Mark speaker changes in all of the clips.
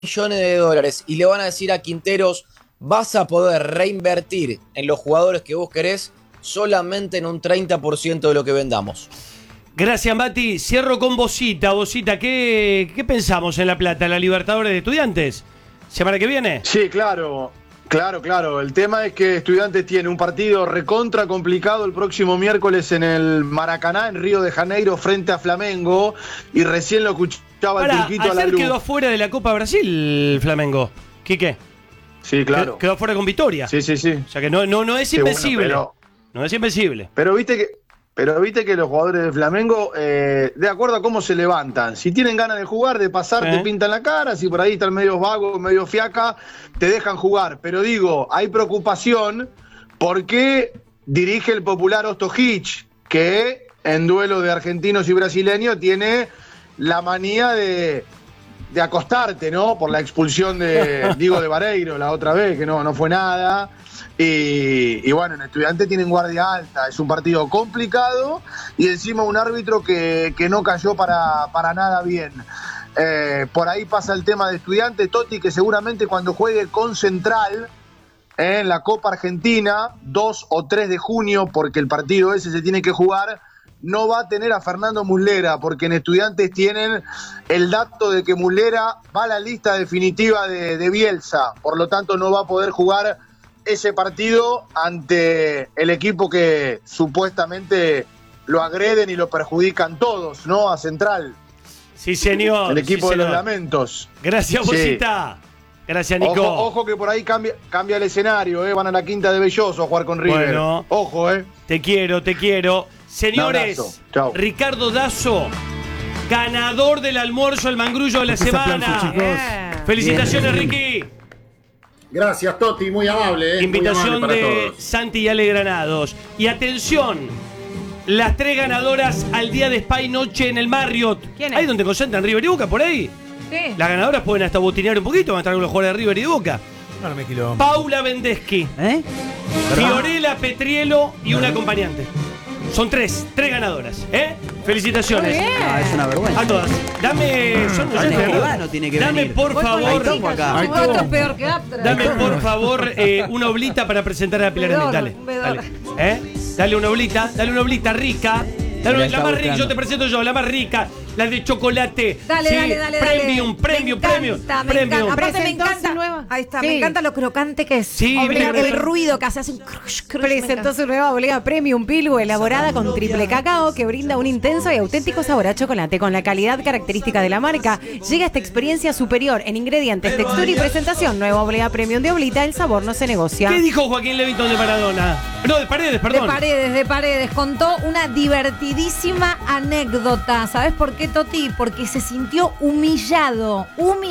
Speaker 1: millones de dólares y le van a decir a Quinteros, vas a poder reinvertir en los jugadores que vos querés solamente en un 30% de lo que vendamos.
Speaker 2: Gracias, Mati. Cierro con Bosita. Bosita, ¿qué pensamos en La Plata? ¿La Libertadores de Estudiantes? ¿Semana que viene?
Speaker 3: Sí, claro. Claro. El tema es que Estudiantes tiene un partido recontra complicado el próximo miércoles en el Maracaná, en Río de Janeiro, frente a Flamengo. Y recién lo escuchaba el Turquito a la
Speaker 2: ayer
Speaker 3: luz.
Speaker 2: quedó afuera de la Copa Brasil Flamengo. ¿Quique?
Speaker 3: Sí, claro.
Speaker 2: Quedó afuera con victoria.
Speaker 3: Sí.
Speaker 2: O sea que no es invencible.
Speaker 3: Bueno,
Speaker 2: no es invencible.
Speaker 3: Pero viste que los jugadores de Flamengo, de acuerdo a cómo se levantan, si tienen ganas de jugar, de pasar, te pintan la cara, si por ahí están medio vagos, medio fiaca, te dejan jugar. Pero digo, hay preocupación porque dirige el popular Ostojic, que en duelo de argentinos y brasileños tiene la manía de acostarte, ¿no? Por la expulsión de Vareiro la otra vez, que no fue nada. Y bueno, en Estudiantes tienen guardia alta, es un partido complicado y encima un árbitro que no cayó para nada bien. Por ahí pasa el tema de Estudiantes, Totti, que seguramente cuando juegue con Central en la Copa Argentina, 2 o 3 de junio, porque el partido ese se tiene que jugar, no va a tener a Fernando Muslera, porque en Estudiantes tienen el dato de que Muslera va a la lista definitiva de Bielsa, por lo tanto no va a poder jugar ese partido ante el equipo que supuestamente lo agreden y lo perjudican todos, ¿no? A Central.
Speaker 2: Sí, señor.
Speaker 3: El equipo
Speaker 2: sí,
Speaker 3: de
Speaker 2: señor.
Speaker 3: los lamentos.
Speaker 2: Gracias, Bosita. Sí. Gracias, Nico.
Speaker 3: Ojo que por ahí cambia el escenario, ¿eh? Van a la Quinta de Belloso a jugar con River.
Speaker 2: Bueno,
Speaker 3: ojo, ¿eh?
Speaker 2: Te quiero. Señores, Ricardo Dazo, ganador del almuerzo, el mangrullo de la semana. Felicitaciones, bien. Ricky.
Speaker 4: Gracias, Toti, muy amable.
Speaker 2: Invitación
Speaker 4: muy amable
Speaker 2: de
Speaker 4: todos.
Speaker 2: Santi y Ale Granados. Y atención, las 3 ganadoras al día de Spa y Noche en el Marriott.
Speaker 5: ¿Quién es?
Speaker 2: Ahí donde concentran River y Boca, por ahí.
Speaker 5: Sí.
Speaker 2: Las ganadoras pueden hasta botinear un poquito, van a estar con los jugadores de River y de Boca.
Speaker 6: No me quilombo.
Speaker 2: Paula Vendeschi, Fiorella Petrielo y un acompañante. Son 3 ganadoras, ¿eh? Felicitaciones.
Speaker 7: Es una vergüenza.
Speaker 2: A todas. Dame, dame por favor.
Speaker 5: Esto es peor que Aptra.
Speaker 2: Dame por favor una oblita para presentar a Pilar Emil. Dale. Dale una oblita rica. Dale, la más rica, yo te presento la más rica. La de chocolate.
Speaker 5: Dale,
Speaker 2: sí,
Speaker 5: dale.
Speaker 2: Premium.
Speaker 5: Me encanta. Aparte me encanta. Nueva. Ahí está, sí. Me encanta lo crocante que es.
Speaker 2: Sí,
Speaker 5: el ruido que hace un crush.
Speaker 8: Presentó su nueva oblega Premium Pilú, elaborada con triple cacao, que brinda un intenso y auténtico sabor a chocolate con la calidad característica de la marca. Llega esta experiencia superior en ingredientes, textura y presentación. Nueva oblega Premium de Oblita, el sabor no se negocia.
Speaker 2: ¿Qué dijo Joaquín Levington de Maradona? No, de Paredes, perdón.
Speaker 5: De Paredes. Contó una divertidísima anécdota. ¿Sabes por qué, Toti? Porque se sintió humillado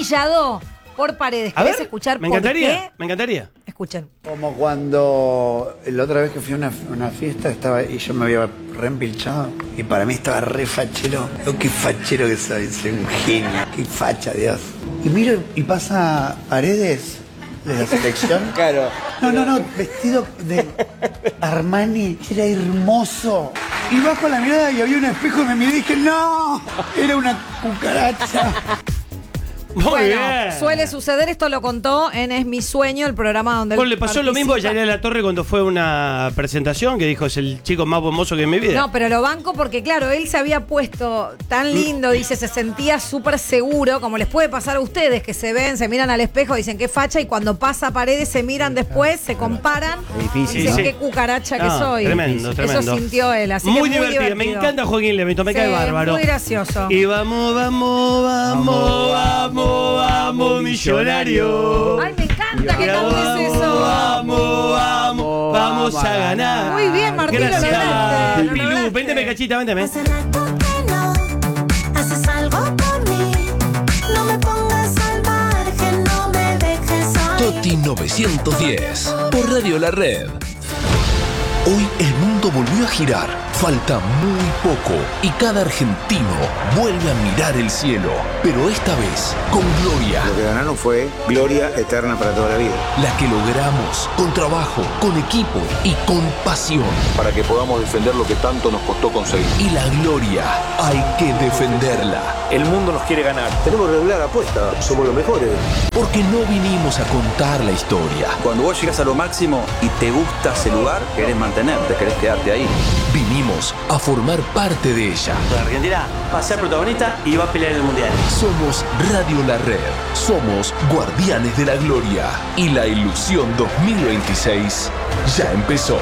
Speaker 5: por Paredes. ¿Querés escuchar
Speaker 2: me
Speaker 5: por
Speaker 2: encantaría,
Speaker 5: qué?
Speaker 2: Me encantaría.
Speaker 5: Escuchen.
Speaker 7: Como cuando la otra vez que fui a una fiesta estaba y yo me había reempilchado y para mí estaba re fachero. Oh, qué fachero que soy un genio. Qué facha, Dios. Y miro y pasa Paredes de la selección.
Speaker 1: Claro.
Speaker 7: No, vestido de Armani, era hermoso. Y bajo la mirada y había un espejo y me miré y dije, ¡no! Era una cucaracha.
Speaker 2: Muy bien.
Speaker 5: Suele suceder, esto lo contó en Es mi sueño, el programa donde
Speaker 2: le pasó lo mismo a Yanela La Torre cuando fue a una presentación que dijo, es el chico más hermoso que en mi vida.
Speaker 5: No, pero lo banco porque, claro, él se había puesto tan lindo, dice, se sentía súper seguro, como les puede pasar a ustedes, que se ven, se miran al espejo, dicen qué facha, y cuando pasa Paredes se miran después, se comparan,
Speaker 7: difícil,
Speaker 5: dicen
Speaker 2: ¿no?
Speaker 5: qué cucaracha que soy.
Speaker 2: Tremendo.
Speaker 5: Eso sintió él, así
Speaker 2: muy
Speaker 5: que muy
Speaker 2: divertido. Me encanta Joaquín Levington, me cae bárbaro.
Speaker 5: Muy gracioso.
Speaker 2: Y vamos, millonario.
Speaker 5: Ay, me encanta que cantes eso.
Speaker 2: Vamos a ganar.
Speaker 5: Muy bien, Martín,
Speaker 2: gracias,
Speaker 5: lo lograste.
Speaker 2: Pilú. Vénteme, cachita, vénteme.
Speaker 9: Hace rato que no haces algo por mí. No me pongas al margen, no me dejes ahí.
Speaker 10: Toti 910 por Radio La Red. Hoy el mundo
Speaker 6: mundo volvió a girar. Falta muy poco y cada argentino vuelve a mirar el cielo. Pero esta vez con gloria.
Speaker 7: Lo que ganaron fue gloria eterna para toda la vida.
Speaker 6: La que logramos con trabajo, con equipo y con pasión.
Speaker 10: Para que podamos defender lo que tanto nos costó conseguir.
Speaker 6: Y la gloria hay que defenderla.
Speaker 10: El mundo nos quiere ganar.
Speaker 7: Tenemos regular apuesta, somos los mejores.
Speaker 6: Porque no vinimos a contar la historia.
Speaker 10: Cuando vos llegas a lo máximo y te gusta ese lugar, querés mantenerte, querés quedarte ahí.
Speaker 6: Vinimos a formar parte de ella.
Speaker 11: La Argentina va a ser protagonista y va a pelear en el Mundial.
Speaker 6: Somos Radio La Red. Somos Guardianes de la Gloria. Y la ilusión 2026 ya empezó.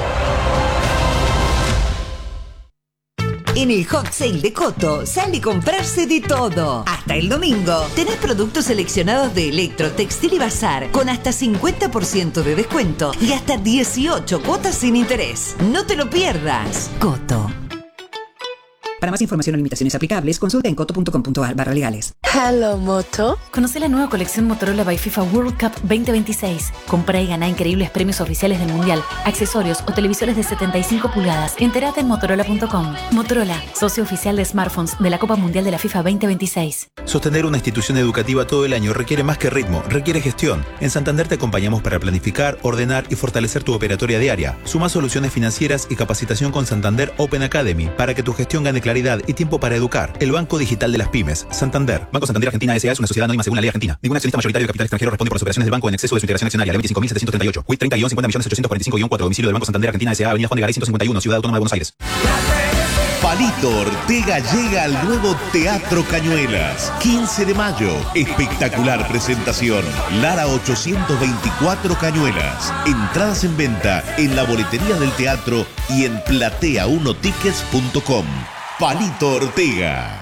Speaker 12: En el Hot Sale de Coto sale a comprarse de todo. Hasta el domingo tenés productos seleccionados de Electro, Textil y Bazar con hasta 50% de descuento y hasta 18 cuotas sin interés. No te lo pierdas. Coto.
Speaker 13: Para más información o limitaciones aplicables, consulta en coto.com.ar/legales.
Speaker 14: Hello, Moto.
Speaker 15: Conoce la nueva colección Motorola by FIFA World Cup 2026. Compra y gana increíbles premios oficiales del Mundial, accesorios o televisores de 75 pulgadas. Entérate en motorola.com. Motorola, socio oficial de smartphones de la Copa Mundial de la FIFA 2026.
Speaker 16: Sostener una institución educativa todo el año requiere más que ritmo, requiere gestión. En Santander te acompañamos para planificar, ordenar y fortalecer tu operatoria diaria. Suma soluciones financieras y capacitación con Santander Open Academy para que tu gestión gane claridad y tiempo para educar. El Banco Digital de las Pymes. Santander. Banco Santander Argentina S.A. es una sociedad anónima según la ley argentina. Ningún accionista mayoritario de capital extranjero responde por las operaciones del banco en exceso de su integración accionaria. Ley 25.738. Quit 30-50.845-4. Domicilio del Banco Santander Argentina S.A. Avenida Juan de Garay 151, Ciudad Autónoma de Buenos Aires.
Speaker 17: Palito Ortega llega al nuevo Teatro Cañuelas. 15 de mayo. Espectacular presentación. Lara 824 Cañuelas. Entradas en venta en la boletería del teatro y en platea1tickets.com. Palito Ortega.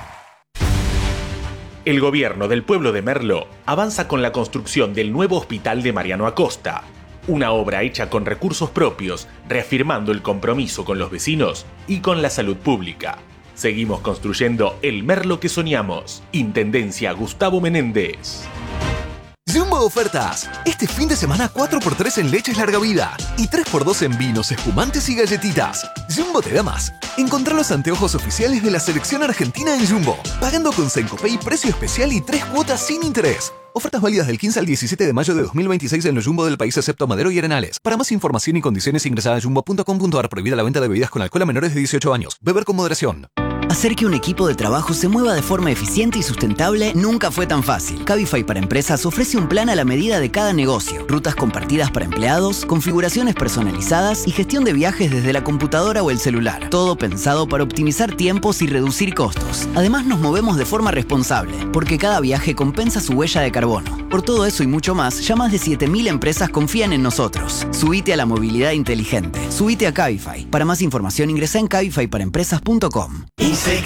Speaker 18: El gobierno del pueblo de Merlo avanza con la construcción del nuevo hospital de Mariano Acosta, una obra hecha con recursos propios, reafirmando el compromiso con los vecinos y con la salud pública. Seguimos construyendo el Merlo que soñamos. Intendencia Gustavo Menéndez.
Speaker 19: Jumbo ofertas. Este fin de semana 4x3 en leches larga vida y 3x2 en vinos, espumantes y galletitas. Jumbo te da más. Encontrá los anteojos oficiales de la selección argentina en Jumbo, pagando con Sencopay precio especial y 3 cuotas sin interés. Ofertas válidas del 15 al 17 de mayo de 2026 en los Jumbo del país excepto Madero y Arenales. Para más información y condiciones ingresada a jumbo.com.ar. Prohibida la venta de bebidas con alcohol a menores de 18 años. Beber con moderación.
Speaker 20: Hacer que un equipo de trabajo se mueva de forma eficiente y sustentable nunca fue tan fácil. Cabify para Empresas ofrece un plan a la medida de cada negocio. Rutas compartidas para empleados, configuraciones personalizadas y gestión de viajes desde la computadora o el celular. Todo pensado para optimizar tiempos y reducir costos. Además nos movemos de forma responsable, porque cada viaje compensa su huella de carbono. Por todo eso y mucho más, ya más de 7.000 empresas confían en nosotros. Subite a la movilidad inteligente. Subite a Cabify. Para más información ingresa en cabifyparaempresas.com.